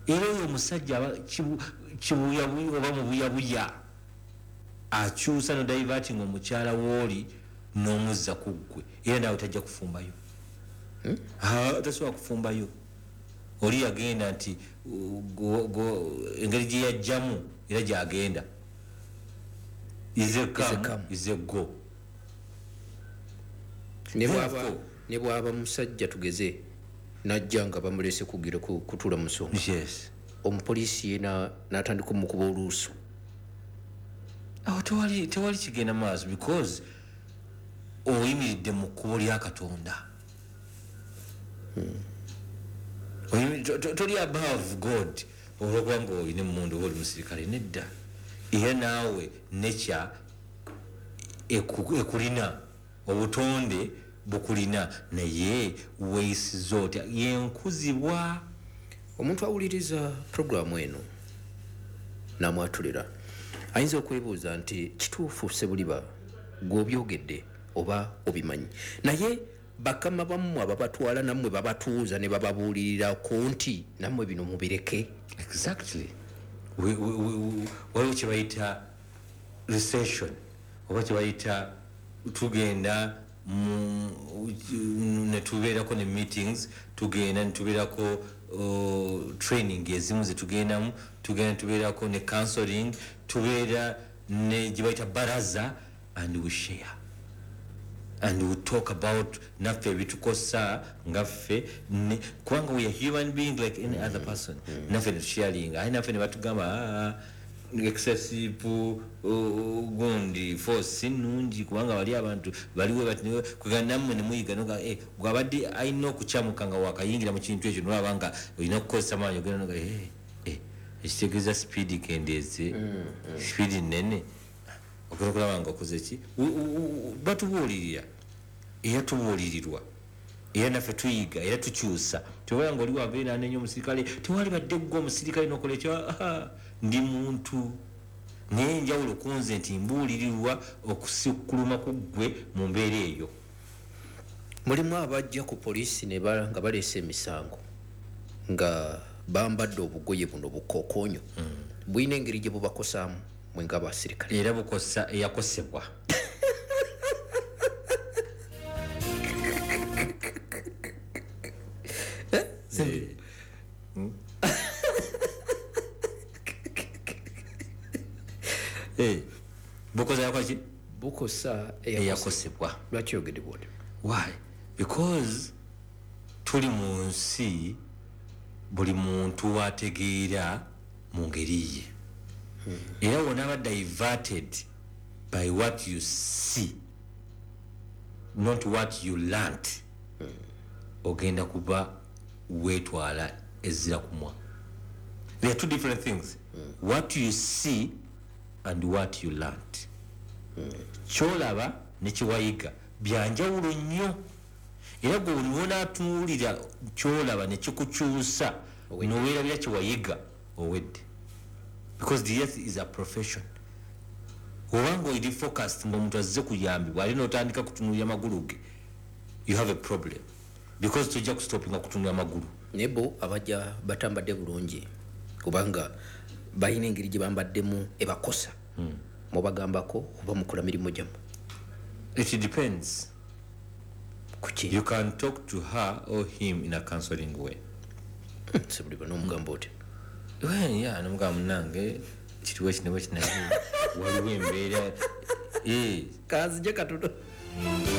era oyo omusajja kibuya oba mubuyabuya akyusa no diverting omukyala wooli n'omuzza ku ggwe era naawe tajja kufumbayo tasobola kufumbayo oli yagenda nti engeri gye yajjamu era gyagenda is a go ne bwaba musajja tugeze najja nga bamulese kugira kutula musonga yes omupoliisi yena n'atandika omukuba oluusu tewali kigenda maaso because oyimiridde mu kkubo lya Katonda toli above God olwokuba nga olina emmundu oba oli musirikale nedda era naawe nekya ekulina obutonde bukulina naye weeyisiza otya yenkuzibwa. Omuntu awuliriza programu eno namwatulira ayinza okwebuuza nti kituufu Sebuliba gw'obyogedde oba obimanyi naye bakama bammwe ababatwala nammwe babatuuza ne bababuulirirako nti nammwe bino mubireke. Exactly. Waliwo kye bayita recession oba kye bayita tugenda ne tubeerako ne meetings tugenda ne tubeerako training ezimu ze tugendamu tugenda tubeerako ne counseling tubeera ne gye bayita baraza and we share and we talk about naffe ebitukosa ngaffe kubanga we are human being like any other person naffe ne tusharinga aye naffe ne batugamba excessive gundi force nungi kubanga bali abantu baliwe batine kuganda nammwe ne muyiga noga gwabadde ayina okucamuka nga wakayingira mu kintu ekyo nolabanga olina okukozesa maanyi ogenda noga ekitegeeza speed kendeze speed nene okera okulaba nga okoze ki batubuulirira era tubuulirirwa era naffe tuyiga era tukyusa tewala nga oli wabeera nenyo omusirikale tewali badde gwe omusirikale nokola ekyo ndi muntu naye njawulo kunze nti mbuulirirwa okusikuluma ku ggwe mu mbeera eyo. Mulimu abajja ku poliisi ne nga baleese emisango nga bambadde obugoye buno bukokonyo bwina engeri gye bubakosaamu mwe nga basirikale era bukosa eyakosebwa bukosa yakwaki bukosa eyakosebwa. Lwaki ogedde bwoti? Why? Because tuli mu nsi buli muntu ategeera mu ngeri ye era wona diverted by what you see not what you learned ogenda kuba wetwala ezira kumwa. There are two different things. What you see and what you learned. Kyolaba ne kiwayiga byanjawulo nnyo era gwe niwona atuulira kyolaba ne kikukyusa noweerabira kiwayiga owedde because the earth is a profession. Obanga oli focused ng'omuntu azze kuyambibwa ali n'otandika kutunulira magulu ge you have a problem because tujja kustopinga kutunulira magulu. Nebo abajja batambadde bulungi kubanga balina engeri gye bambaddemu ebakosa mubagambako oba mukola mirimu gyamu. It depends. Kuki? You can talk to her or him in a counseling way. Sebuliba n'omugamba oti? Yeah, n'omugamba munange kiriwo kinawe kinaye waliwo embeera kanzije katono